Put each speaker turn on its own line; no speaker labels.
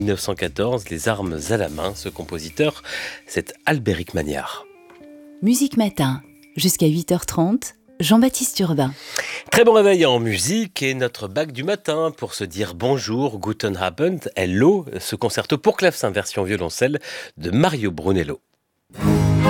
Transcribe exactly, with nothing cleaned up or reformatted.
mille neuf cent quatorze, Les armes à la main. Ce compositeur, c'est Albéric Magnard.
Musique Matin, jusqu'à huit heures trente, Jean-Baptiste Urbain.
Très bon réveil en musique et notre bac du matin pour se dire bonjour, Guten Abend, hello, ce concerto pour clavecin version violoncelle de Mario Brunello.